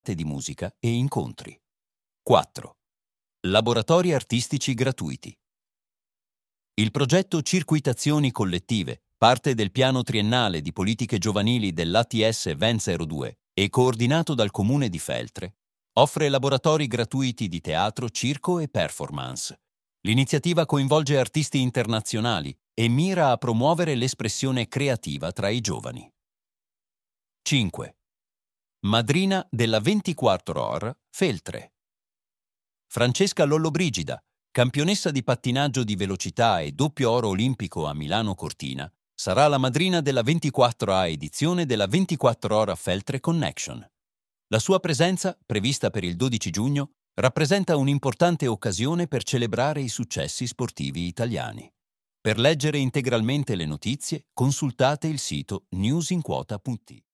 di musica e incontri. 4. Laboratori artistici gratuiti. Il progetto Circuitazioni Collettive, parte del piano triennale di politiche giovanili dell'ATS 2002 e coordinato dal Comune di Feltre, offre laboratori gratuiti di teatro, circo e performance. L'iniziativa coinvolge artisti internazionali e mira a promuovere l'espressione creativa tra i giovani. 5. Madrina della 24 Ore Feltre. Francesca Lollobrigida, campionessa di pattinaggio di velocità e doppio oro olimpico a Milano Cortina, sarà la madrina della 24A edizione della 24 Ore Feltre Connection. La sua presenza, prevista per il 12 giugno, rappresenta un'importante occasione per celebrare i successi sportivi italiani. Per leggere integralmente le notizie, consultate il sito newsinquota.it.